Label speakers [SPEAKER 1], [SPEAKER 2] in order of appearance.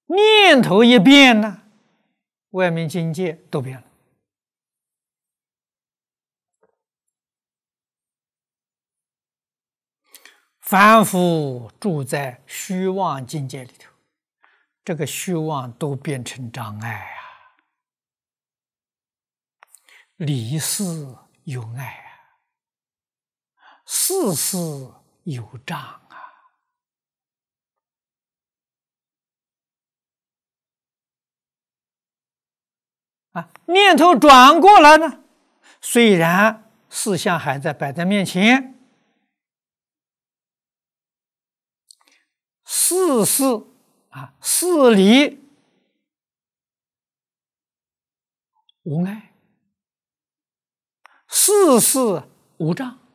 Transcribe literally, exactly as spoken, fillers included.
[SPEAKER 1] 念头一变呢，外面境界都变了。凡夫住在虚妄境界里头，这个虚妄都变成障碍啊，离事有碍啊，事事有障啊。啊，念头转过来呢，虽然事项还在摆在面前，事事啊，事理无碍，事事无障。